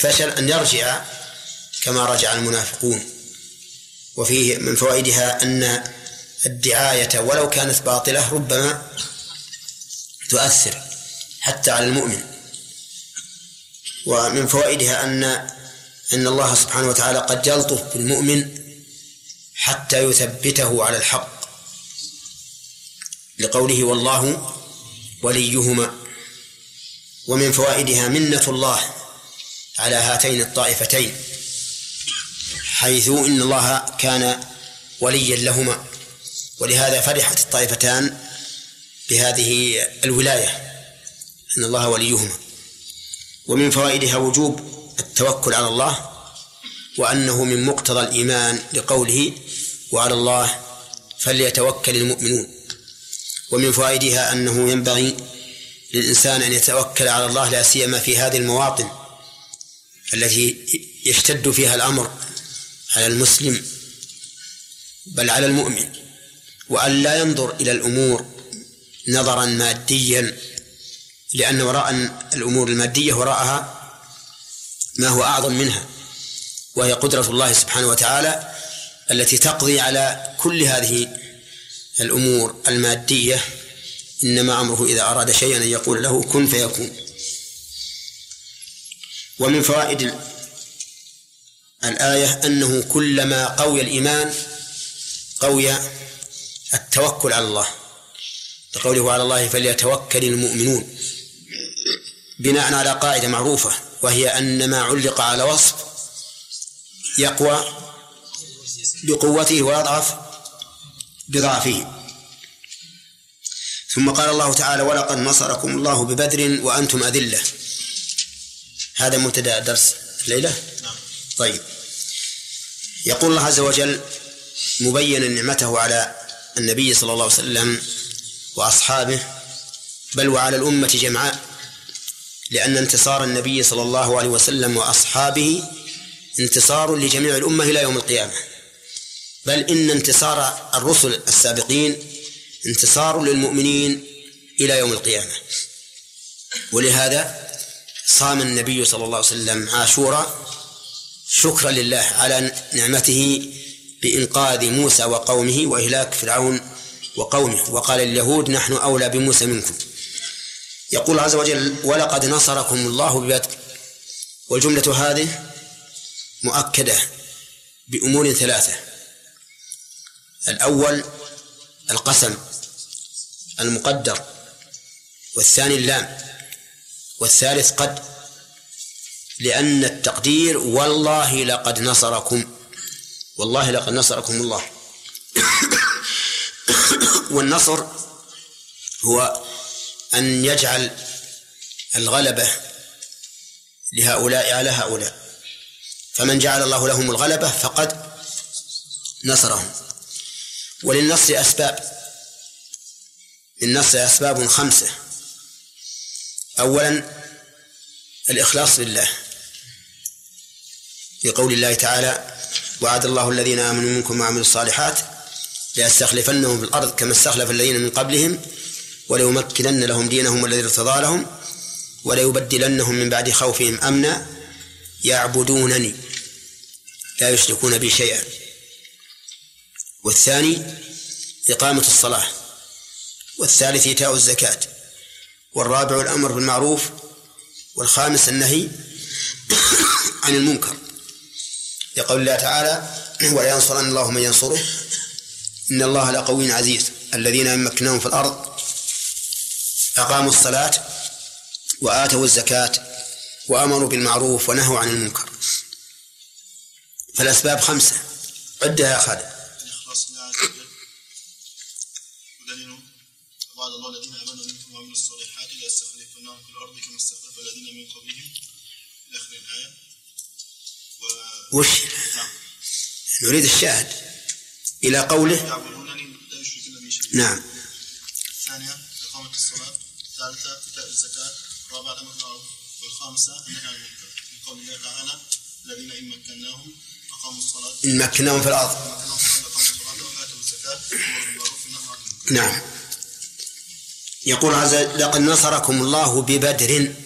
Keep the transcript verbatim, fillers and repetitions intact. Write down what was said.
الفشل أن يرجع كما رجع المنافقون. وفيه من فوائدها أن الدعاية ولو كانت باطلة ربما تؤثر حتى على المؤمن. ومن فوائدها أن أن الله سبحانه وتعالى قد يلطف بالمؤمن حتى يثبته على الحق، لقوله والله وليهما. ومن فوائدها منة الله على هاتين الطائفتين، حيث إن الله كان وليا لهما، ولهذا فرحت الطائفتان بهذه الولاية أن الله وليهما. ومن فوائدها وجوب التوكل على الله، وأنه من مقتضى الإيمان لقوله وعلى الله فليتوكل المؤمنون. ومن فوائدها أنه ينبغي للإنسان أن يتوكل على الله لا سيما في هذه المواطن التي يشتد فيها الأمر على المسلم بل على المؤمن، وأن لا ينظر إلى الأمور نظرا ماديا، لأن وراء الأمور المادية وراءها ما هو أعظم منها، وهي قدرة الله سبحانه وتعالى التي تقضي على كل هذه الأمور المادية. إنما أمره إذا أراد شيئا أن يقول له كن فيكون. ومن فوائد الآية أنه كلما قوي الإيمان قوي التوكل على الله، لقوله على الله فليتوكل المؤمنون، بناء على قاعدة معروفة، وهي أن ما علق على وصف يقوى بقوته ويضعف بضعفه. ثم قال الله تعالى ولقد نصركم الله ببدر وأنتم أذلة. هذا مبتدأ درس الليلة. طيب، يقول الله عز وجل مبينا نعمته على النبي صلى الله عليه وسلم وأصحابه بل وعلى الأمة جمعاء، لأن انتصار النبي صلى الله عليه وسلم وأصحابه انتصار لجميع الأمة إلى يوم القيامة، بل إن انتصار الرسل السابقين انتصار للمؤمنين إلى يوم القيامة. ولهذا صام النبي صلى الله عليه وسلم عاشوراء شكرا لله على نعمته بإنقاذ موسى وقومه وإهلاك فرعون وقومه، وقال اليهود نحن أولى بموسى منكم. يقول عز وجل ولقد نصركم الله ببدر، والجملة هذه مؤكدة بأمور ثلاثة: الأول القسم المقدر، والثاني اللام، والثالث قد، لأن التقدير والله لقد نصركم، والله لقد نصركم الله. والنصر هو أن يجعل الغلبة لهؤلاء على هؤلاء، فمن جعل الله لهم الغلبة فقد نصرهم. وللنصر أسباب، للنصر أسباب خمسة: أولا الإخلاص لله، بقول الله تعالى وعد الله الذين آمنوا منكم وعملوا الصالحات ليستخلفنهم في الأرض كما استخلف الذين من قبلهم وليمكنن لهم دينهم الذي ارتضى لهم وليبدلنهم من بعد خوفهم أمنا يعبدونني لا يشركون بي شيئا. والثاني إقامة الصلاة، والثالث إيتاء الزكاة، والرابع الأمر بالمعروف، والخامس النهي عن المنكر، يقول الله تعالى ولا ينصرن الله من ينصره إن الله لقوي عزيز الذين يمكنهم في الأرض أقاموا الصلاة وآتوا الزكاة وأمروا بالمعروف ونهوا عن المنكر. فالأسباب خمسة، عدها يا خالد. وعد الله الذين آمنوا منكم وعملوا الصالحات ليستخلفنهم في الأرض كما استخلف الذين من قبلهم إلى آخر الآية. و... وش نعم. نريد الشاهد إلى قوله يعبدونني لا يشركون بي شيئا. نعم. الثانية إقامة الصلاة، الثالثة إيتاء الزكاة، الرابعة الأمر بالمعروف، والخامسة النهي عن المنكر، في قول الله تعالى الذين إن مكناهم أقاموا الصلاة إن مكناهم في الأرض أقاموا الصلاة وآتوا الزكاة وأمروا بالمعروف والنهي عن المنكر. نعم. يقول عز وجل لقد نصركم الله ببدر،